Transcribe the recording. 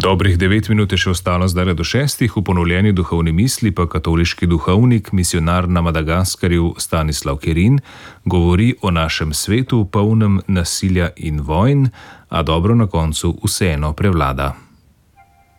Dobrih 9 minut je še ostalo zdaj do 6. V ponovljeni duhovni misli pa katoliški duhovnik, misionar na Madagaskarju Stanislav Kerin govori o našem svetu, polnem nasilja in vojn, a dobro na koncu vseeno prevlada.